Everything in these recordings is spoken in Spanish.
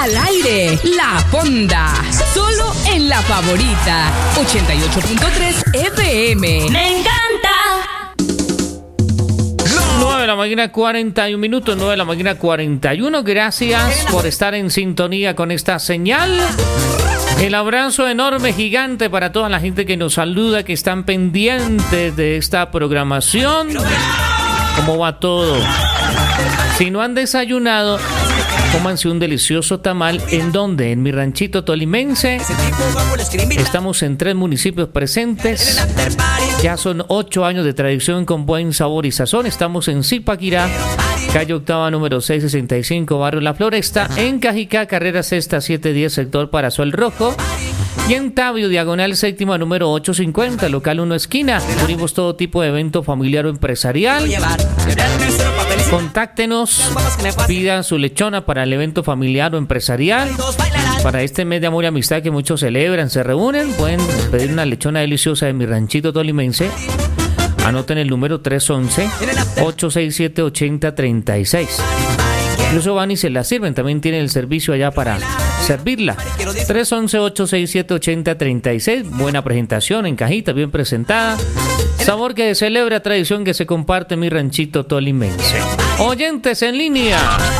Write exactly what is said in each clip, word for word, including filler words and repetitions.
Al aire, La Fonda. Solo en La Favorita. ochenta y ocho punto tres F M. ¡Me encanta! nueve de la mañana, cuarenta y un minutos. nueve de la mañana, cuarenta y uno. Gracias por estar en sintonía con esta señal. El abrazo enorme, gigante para toda la gente que nos saluda, que están pendientes de esta programación. ¿Cómo va todo? Si no han desayunado, cómanse un delicioso tamal. ¿En dónde? En mi ranchito tolimense. Estamos en tres municipios presentes. Ya son ocho años de tradición con buen sabor y sazón. Estamos en Zipaquirá, calle octava, número seiscientos sesenta y cinco, barrio La Floresta. En Cajicá, carrera sexta, setecientos diez, sector Parasol Rojo. Y en Tabio, diagonal séptima, número ochocientos cincuenta, local uno, esquina. Cubrimos todo tipo de evento familiar o empresarial. Contáctenos, pidan su lechona para el evento familiar o empresarial. Para este mes de amor y amistad que muchos celebran, se reúnen, pueden pedir una lechona deliciosa de mi ranchito tolimense. Anoten el número tres once, ocho seis siete, ochenta treinta y seis. Incluso van y se la sirven, también tienen el servicio allá para servirla. tres once, ocho seis siete, ochenta treinta y seis. Buena presentación, en cajita, bien presentada. Sabor que celebra, tradición que se comparte en mi ranchito tolimense. Oyentes en línea.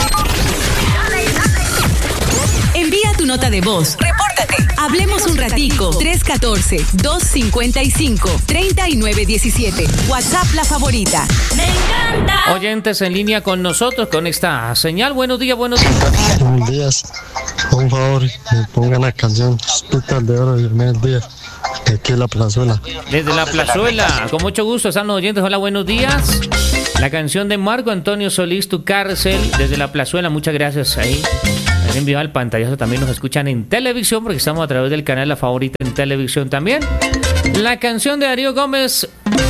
Envía tu nota de voz. Repórtate. Hablemos un ratico. tres uno cuatro, dos cinco cinco, tres nueve uno siete. WhatsApp La Favorita. ¡Me encanta! Oyentes en línea con nosotros con esta señal. Buenos días, buenos días. Buenos días. Por favor, me pongan la canción Hospital de Oro de Diomedes Díaz, de aquí en La Plazuela. Desde La Plazuela, con mucho gusto están los oyentes. Hola, buenos días. La canción de Marco Antonio Solís, Tu Cárcel, desde La Plazuela. Muchas gracias ahí. Han enviado al pantallazo, también nos escuchan en televisión porque estamos a través del canal La Favorita en televisión también. La canción de Darío Gómez,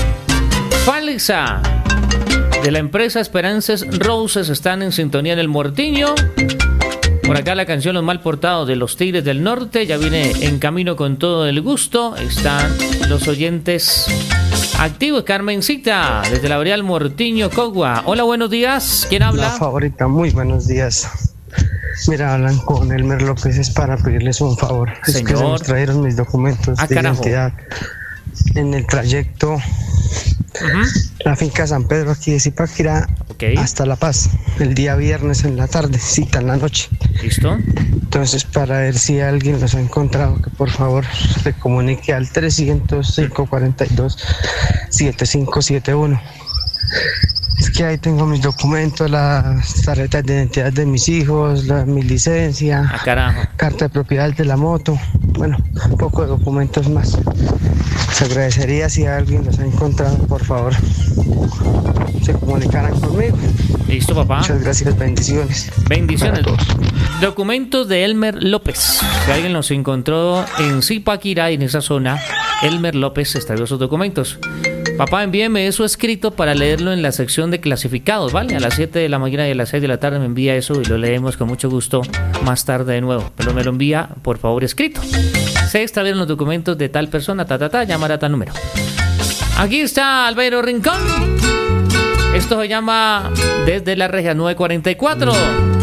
Falsa, de la empresa Esperanzas Roses, están en sintonía en el Mortiño. Por acá la canción Los Mal Portados de los Tigres del Norte, ya viene en camino con todo el gusto. Están los oyentes activos. Carmencita, desde la Boreal Mortiño, Cogua. Hola, buenos días. ¿Quién habla? La Favorita, muy buenos días. Mira, hablan con Elmer López, es para pedirles un favor. Señor. Es que se nos trajeron mis documentos Ah, de carajo. identidad en el trayecto Uh-huh. la finca San Pedro aquí de Zipaquirá, Ok. hasta La Paz, el día viernes en la tarde, cita en la noche. ¿Listo? Entonces, para ver si alguien los ha encontrado, que por favor se comunique al trescientos, cinco cuarenta y dos, setenta y cinco setenta y uno. Es que ahí tengo mis documentos, las tarjetas de identidad de mis hijos, la, mi licencia, Ah, carajo. carta de propiedad de la moto, bueno, un poco de documentos más. Se agradecería si alguien los ha encontrado, por favor, se comunicaran conmigo. ¿Listo, papá? Muchas gracias, bendiciones. Bendiciones. Para todos. Documentos de Elmer López. Si alguien los encontró en Zipaquirá y en esa zona, Elmer López extravió sus documentos. Papá, envíeme eso escrito para leerlo en la sección de clasificados, ¿vale? A las siete de la mañana y a las seis de la tarde me envía eso y lo leemos con mucho gusto más tarde de nuevo. Pero me lo envía, por favor, escrito. Se extraviaron los documentos de tal persona, ta, ta, ta, llamar a tal número. Aquí está Albeiro Rincón. Esto se llama Desde la Regia nueve cuarenta y cuatro.